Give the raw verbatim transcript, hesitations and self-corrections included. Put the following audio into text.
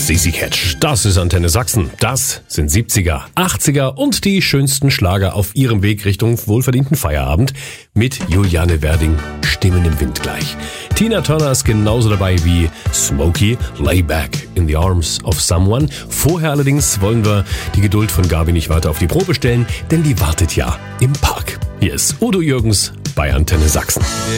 Sissy Catch. Das ist Antenne Sachsen. Das sind siebziger, achtziger und die schönsten Schlager auf ihrem Weg Richtung wohlverdienten Feierabend mit Juliane Werding, Stimmen im Wind gleich. Tina Turner ist genauso dabei wie Smokey, Lay Back in the Arms of Someone. Vorher allerdings wollen wir die Geduld von Gabi nicht weiter auf die Probe stellen, denn die wartet ja im Park. Hier ist Udo Jürgens bei Antenne Sachsen.